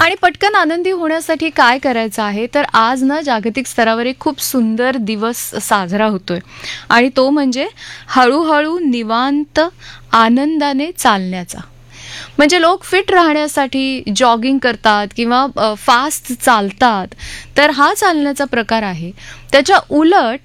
आणि पटकन आनंदी होण्यासाठी काय करायचं आहे, तर आज ना जागतिक स्तरावर एक खूप सुंदर दिवस साजरा होतोय आणि तो म्हणजे हळूहळू निवांत आनंदाने चालण्याचा. म्हणजे लोक फिट राहण्यासाठी जॉगिंग करतात किंवा फास्ट चालतात, तर हा चालण्याचा प्रकार आहे. त्याच्या उलट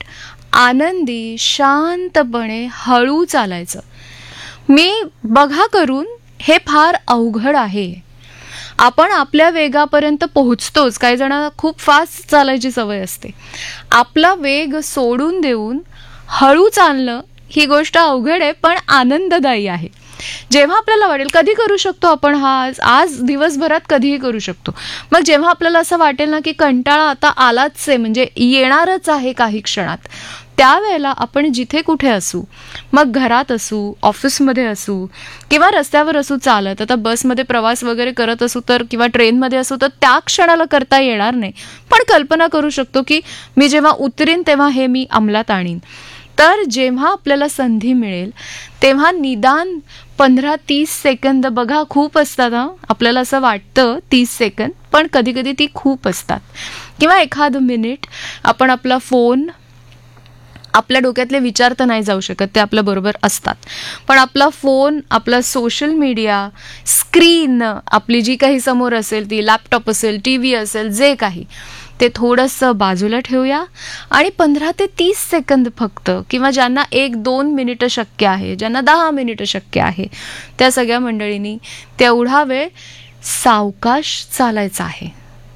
आनंदी शांतपणे हळू चालायचं. मी बघा करून हे फार अवघड आहे. आपण आपल्या वेगापर्यंत पोहोचतोच. काही जणांना खूप फास्ट चालायची सवय असते. आपला वेग सोडून देऊन हळू चालणं ही गोष्ट अवघड आहे, पण आनंददायी आहे. जेव्हा आपल्याला वाटेल कधी करू शकतो आपण आज दिवसभरात कधीही करू शकतो. मग जेव्हा आपल्याला असं वाटेल ना की कंटाळा आता आलाच आहे, म्हणजे येणारच आहे काही क्षणात, त्यावेळेला आपण जिथे कुठे असू, मग घरात असू, ऑफिसमध्ये असू किंवा रस्त्यावर असू चालत, आता बसमध्ये प्रवास वगैरे करत असू तर किंवा ट्रेनमध्ये असू तर त्या क्षणाला करता येणार नाही, पण कल्पना करू शकतो की मी जेव्हा उतरीन तेव्हा हे मी अंमलात आणीन. तर जेव्हा आपल्याला संधी मिळेल तेव्हा निदान 15-30 सेकंद, बघा खूप असतात हां, आपल्याला असं वाटतं 30 सेकंद, पण कधी कधी ती खूप असतात, किंवा एखाद मिनिट आपण आपला फोन, आपल्या डोक्यातले विचार तर नाही जाऊ शकत, ते आपल्या बरोबर असतात, पण आपला फोन, आपला सोशल मीडिया, स्क्रीन आपली जी काही समोर असेल, ती लॅपटॉप असेल, टी व्ही असेल, जे काही, ते थोडंसं बाजूला ठेवूया आणि 15 ते 30 सेकंद फक्त, किंवा ज्यांना 1-2 मिनिटं शक्य आहे, ज्यांना 10 मिनिटं शक्य आहे, त्या सगळ्या मंडळींनी तेवढा वेळ सावकाश चालायचा आहे.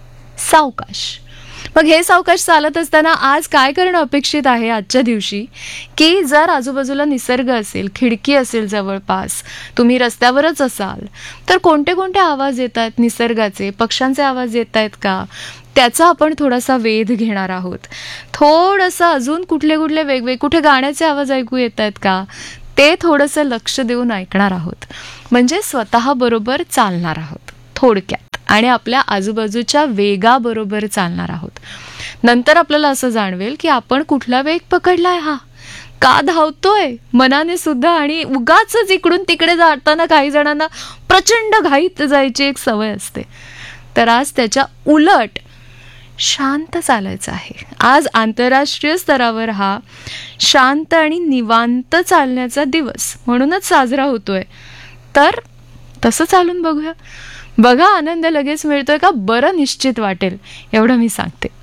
सावकाश. मग हे सावकाश चालत असताना आज काय करणं अपेक्षित आहे आजच्या दिवशी, की जर आजूबाजूला निसर्ग असेल, खिडकी असेल जवळपास, तुम्ही रस्त्यावरच असाल, तर कोणते कोणते आवाज येत आहेत निसर्गाचे, पक्ष्यांचे आवाज येत आहेत का, त्याचा आपण थोडासा वेध घेणार आहोत. थोडंसं अजून कुठले कुठले कुठे गाण्याचे आवाज ऐकू येत आहेत का, ते थोडंसं लक्ष देऊन ऐकणार आहोत. म्हणजे स्वतःबरोबर चालणार आहोत थोडक्यात, आणि आपल्या आजूबाजूच्या वेगाबरोबर चालणार आहोत. नंतर आपल्याला असं जाणवेल की आपण कुठला वेग पकडलाय, हा का धावतोय मनाने सुद्धा, आणि उगाच इकडून तिकडे जाताना काही जणांना प्रचंड घाईत जायची एक सवय असते. तर आज त्याच्या उलट शांत चालायचं आहे. आज आंतरराष्ट्रीय स्तरावर हा शांत आणि निवांत चालण्याचा दिवस म्हणूनच साजरा होतोय. तर तसं चालून बघूया. बघा आनंद लगेच मिळतोय का, बरं निश्चित वाटेल, एवढं मी सांगते.